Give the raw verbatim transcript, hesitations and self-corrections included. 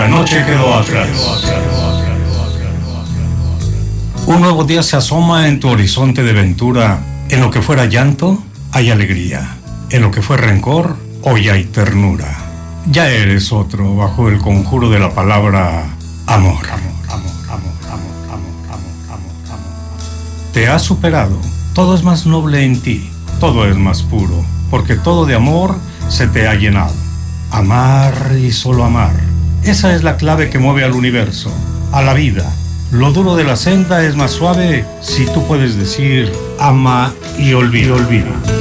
la noche quedó atrás. Un nuevo día se asoma en tu horizonte de ventura. En lo que fuera llanto, hay alegría. En lo que fue rencor, hoy hay ternura. Ya eres otro bajo el conjuro de la palabra amor. Amor, amor, amor, amor, amor, amor, amor, amor. Te has superado. Todo es más noble en ti. Todo es más puro. Porque todo de amor se te ha llenado. Amar y solo amar. Esa es la clave que mueve al universo, a la vida. Lo duro de la senda es más suave si tú puedes decir ama y olvida. Y olvida.